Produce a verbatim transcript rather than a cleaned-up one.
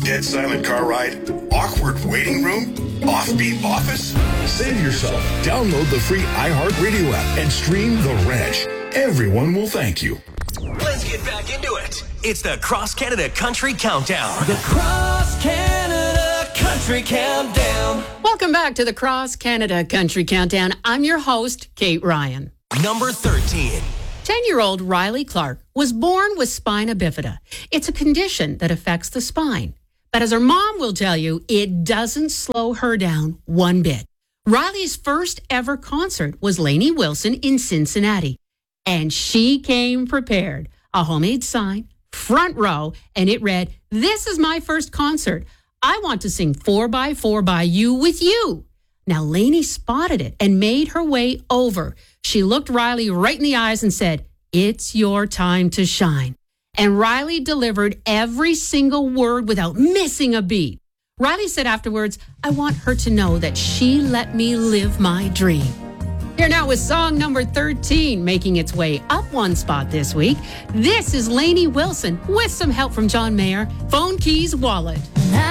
Dead silent car ride? Awkward waiting room? Offbeat office? Save yourself. Download the free iHeartRadio app and stream The Ranch. Everyone will thank you. Let's get back into it. It's the Cross Canada Country Countdown. The Cross Canada Country Countdown. Welcome back to the Cross Canada Country Countdown. I'm your host, Kate Ryan. Number thirteen. ten-year-old Riley Clark was born with spina bifida. It's a condition that affects the spine. But as her mom will tell you, it doesn't slow her down one bit. Riley's first ever concert was Lainey Wilson in Cincinnati. And she came prepared. A homemade sign, front row, and it read, "This is my first concert. I want to sing four by four by you with you." Now, Lainey spotted it and made her way over. She looked Riley right in the eyes and said, "It's your time to shine." And Riley delivered every single word without missing a beat. Riley said afterwards, "I want her to know that she let me live my dream." Here now with song number thirteen, making its way up one spot this week. This is Lainey Wilson with some help from John Mayer, Phone Keys Wallet.